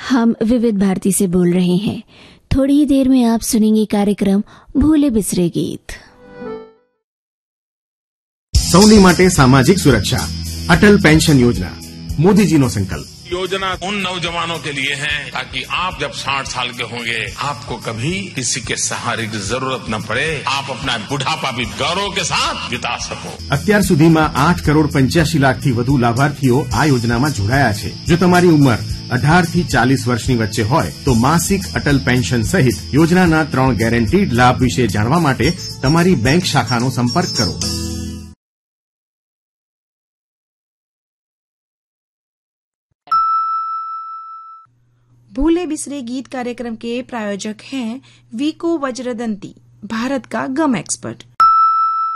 हम विविध भारती से बोल रहे हैं। थोड़ी ही देर में आप सुनेंगे कार्यक्रम भूले बिसरे गीत। સૌની માટે સામાજિક સુરક્ષા અટલ પેન્શન યોજના મોદીજીનો સંકલ્પ। योजना उन नौजवानों के लिए है ताकि आप जब 60 साल के होंगे आपको कभी किसी के सहारे की जरूरत न पड़े, आप अपना बुढ़ापा भी गौरव के साथ बिता सको। અત્યાર સુધીમાં 8,85,00,000 થી વધુ લાભાર્થીઓ આ યોજનામાં જોડાયા છે। જો તમારી ઉંમર 18 થી 40 વર્ષની વચ્ચે હોય તો માસિક અટલ પેન્શન સહિત યોજનાના 3 ગેરંટીડ લાભ વિશે જાણવા માટે તમારી બેંક શાખાનો સંપર્ક કરો। भूले बिसरे गीत कार्यक्रम के प्रायोजक हैं वीको वज्रदंती, भारत का गम एक्सपर्ट।